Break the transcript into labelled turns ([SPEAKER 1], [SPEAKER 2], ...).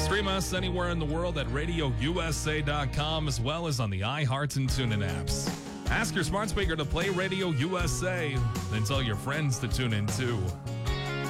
[SPEAKER 1] Stream us anywhere in the world at RadioUSA.com as well as on the iHeart and TuneIn apps. Ask your smart speaker to play Radio USA, then tell your friends to tune in too.